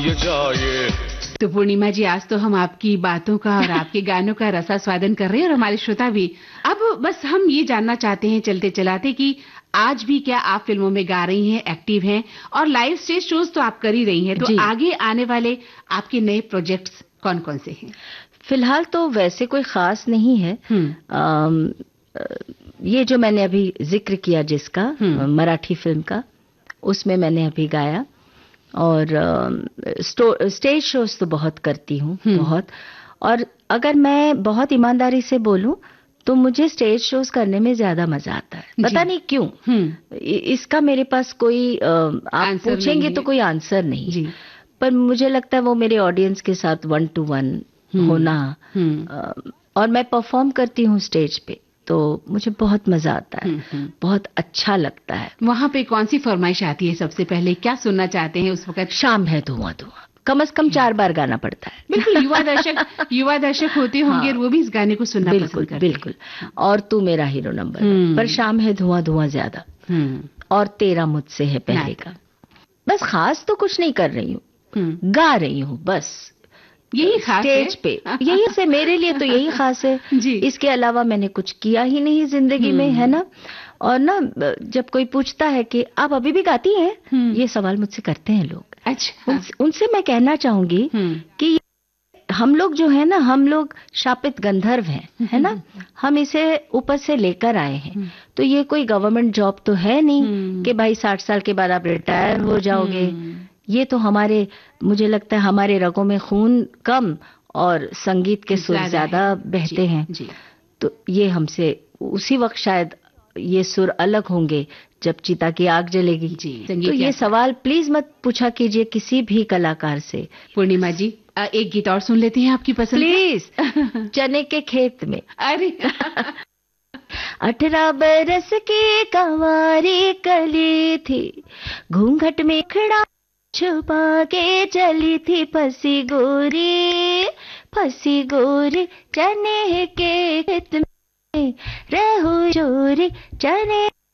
ये जाए। तो पूर्णिमा जी, आज तो हम आपकी बातों का और आपके गानों का रसास्वादन कर रहे हैं और हमारे श्रोता भी। अब बस हम ये जानना चाहते हैं चलते चलाते कि आज भी क्या आप फिल्मों में गा रही हैं, एक्टिव हैं, और लाइव स्टेज शोज तो आप कर ही रही हैं, तो आगे आने वाले आपके नए प्रोजेक्ट्स कौन कौन से हैं? फिलहाल तो वैसे कोई खास नहीं है। ये जो मैंने अभी जिक्र किया जिसका मराठी फिल्म का, उसमें मैंने अभी गाया। और स्टेज शोज तो बहुत करती हूँ, बहुत। और अगर मैं बहुत ईमानदारी से बोलूं तो मुझे स्टेज शोज करने में ज्यादा मजा आता है। पता नहीं क्यों, इसका मेरे पास कोई आप पूछेंगे तो कोई आंसर नहीं, पर मुझे लगता है वो मेरे ऑडियंस के साथ 1-to-1 होना। और मैं परफॉर्म करती हूँ स्टेज पे, तो मुझे बहुत मजा आता है, बहुत अच्छा लगता है। वहाँ पे कौन सी फरमाइश आती है सबसे पहले? क्या सुनना चाहते हैं उस वक्त? शाम है धुआं धुआं कम से कम 4 बार गाना पड़ता है। बिल्कुल, युवा दर्शक होते होंगे और वो भी इस गाने को सुनना पसंद करते हैं। बिल्कुल। और तू मेरा हीरो नंबर, पर शाम है धुआं धुआं ज्यादा, और तेरा मुझसे है पहले का। बस खास तो कुछ नहीं कर रही हूँ, गा रही हूँ बस, यही खास स्टेज पे। यही से मेरे लिए तो यही खास है जी। इसके अलावा मैंने कुछ किया ही नहीं जिंदगी में, है ना। और ना, जब कोई पूछता है कि आप अभी भी गाती हैं, ये सवाल मुझसे करते हैं लोग। अच्छा। उनसे मैं कहना चाहूंगी कि हम लोग जो है ना, हम लोग शापित गंधर्व हैं, है ना। हम इसे ऊपर से लेकर आए हैं, तो ये कोई गवर्नमेंट जॉब तो है नहीं कि भाई 60 साल के बाद आप रिटायर हो जाओगे। ये तो हमारे, मुझे लगता है हमारे रगों में खून कम और संगीत के सुर ज्यादा बहते हैं। तो ये हमसे उसी वक्त शायद ये सुर अलग होंगे जब चिता की आग जलेगी। तो ये सवाल प्लीज मत पूछा कीजिए किसी भी कलाकार से। पूर्णिमा जी, एक गीत और सुन लेते हैं आपकी पसंद प्लीज। चने के खेत में। अरे 18 बरस की कंवारी कली थी, घूंघट में खड़ा छुपा के चली थी, फंसी गोरी चने के खेत में, रहू चोरी चने